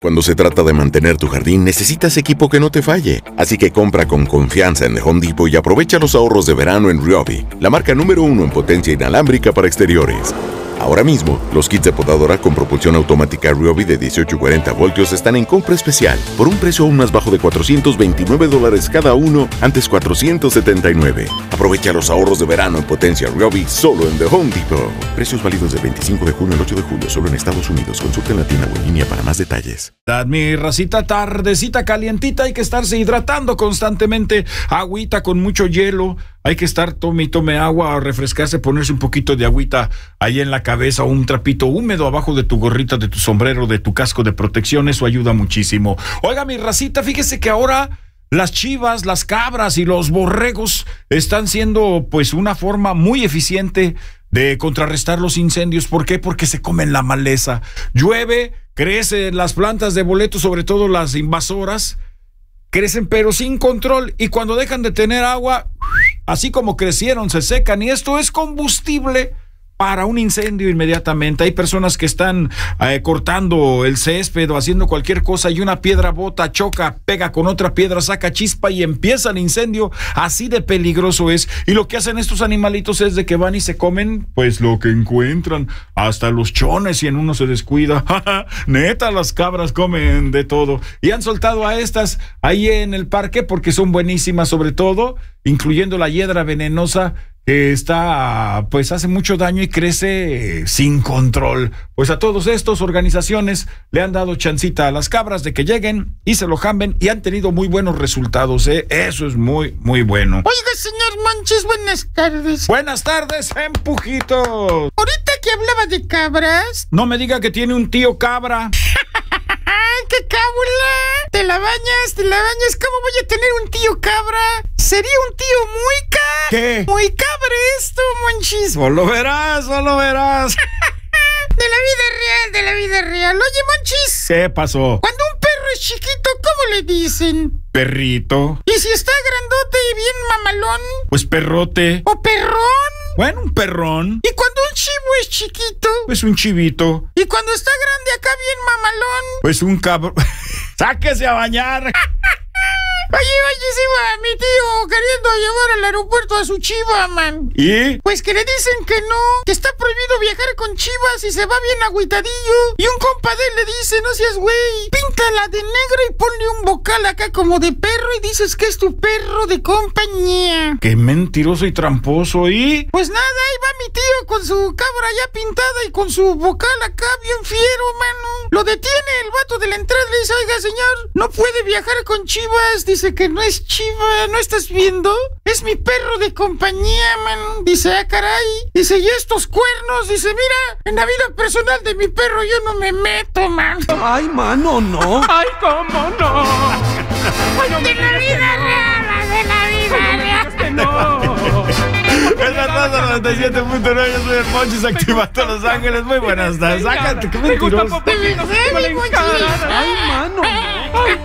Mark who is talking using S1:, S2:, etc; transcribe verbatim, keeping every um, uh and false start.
S1: Cuando se trata de mantener tu jardín, necesitas equipo que no te falle. Así que compra con confianza en The Home Depot y aprovecha los ahorros de verano en Ryobi, la marca número uno en potencia inalámbrica para exteriores. Ahora mismo, los kits de podadora con propulsión automática Ryobi de dieciocho y cuarenta voltios están en compra especial por un precio aún más bajo de cuatrocientos veintinueve dólares cada uno, antes cuatrocientos setenta y nueve. Aprovecha los ahorros de verano en potencia Ryobi solo en The Home Depot. Precios válidos del veinticinco de junio al ocho de julio, solo en Estados Unidos. Consulta en la tienda o en línea para más detalles.
S2: Mi racita, tardecita calientita, hay que estarse hidratando constantemente. Agüita con mucho hielo. Hay que estar tome y tome agua, refrescarse, ponerse un poquito de agüita ahí en la cabeza o un trapito húmedo abajo de tu gorrita, de tu sombrero, de tu casco de protección. Eso ayuda muchísimo. Oiga, mi racita, fíjese que ahora las chivas, las cabras y los borregos están siendo pues una forma muy eficiente de contrarrestar los incendios. ¿Por qué? Porque se comen la maleza. Llueve, crecen las plantas de boleto, sobre todo las invasoras, crecen pero sin control, y cuando dejan de tener agua, así como crecieron, se secan, y esto es combustible para un incendio inmediatamente. Hay personas que están eh, cortando el césped o haciendo cualquier cosa y una piedra bota, choca, pega con otra piedra, saca chispa y empieza el incendio. Así de peligroso es. Y lo que hacen estos animalitos es de que van y se comen pues lo que encuentran, hasta los chones, y en uno se descuida. Neta, las cabras comen de todo. Y han soltado a estas ahí en el parque porque son buenísimas, sobre todo, incluyendo la hiedra venenosa, que está, pues hace mucho daño y crece sin control. Pues a todos estos organizaciones le han dado chancita a las cabras de que lleguen y se lo jamben, y han tenido muy buenos resultados, ¿eh? Eso es muy, muy bueno.
S3: Oiga, señor Monchis, buenas tardes.
S2: Buenas tardes, empujito.
S3: Ahorita que hablaba de cabras...
S2: No me diga que tiene un tío cabra.
S3: ¡Ay, qué cábula! ¿Te la bañas? ¿Te la bañas? ¿Cómo voy a tener un tío cabra? Sería un tío muy ca...
S2: ¿Qué?
S3: Muy cabresto, Monchis.
S2: Solo verás, solo verás.
S3: De la vida real, de la vida real. Oye, Monchis.
S2: ¿Qué pasó?
S3: Cuando un perro es chiquito, ¿cómo le dicen?
S2: Perrito.
S3: ¿Y si está grandote y bien mamalón?
S2: Pues perrote.
S3: ¿O perrón?
S2: Bueno, un perrón.
S3: ¿Y cuando un chivo es chiquito?
S2: Pues un chivito.
S3: ¿Y cuando está grande acá bien mamalón?
S2: Pues un cabrón. ¡Sáquese a bañar!
S3: Oye, oye, se va mi tío queriendo llevar al aeropuerto a su chiva, man.
S2: ¿Y?
S3: Pues que le dicen que no, que está prohibido viajar con chivas y se va bien agüitadillo. Y un compa de él le dice, no seas güey, píntala de negro y ponle un vocal acá como de perro y dices que es tu perro de compañía.
S2: ¡Qué mentiroso y tramposo! ¿Y?
S3: Pues nada, ahí va mi tío con su cabra ya pintada y con su vocal acá bien fiero, mano. Lo detiene el vato de la entrada y le dice, oiga, señor, no puede viajar con chivas. Dice que no es chiva, ¿no estás viendo? Es mi perro de compañía, man. Dice, ah, caray. Dice, ¿y estos cuernos? Dice, mira, en la vida personal de mi perro yo no me meto, man.
S4: Ay, mano, no.
S5: Ay, cómo no.
S3: Ay, no de la vida real, de la vida real.
S5: Que no.
S2: Es la Raza noventa y siete punto nueve, yo soy el Monchis, activando Los Ángeles. Muy buenas tardes. Sácate, qué
S5: Me gusta
S2: mentiroso.
S5: poquito, me encanta.
S4: Ay, mano, no.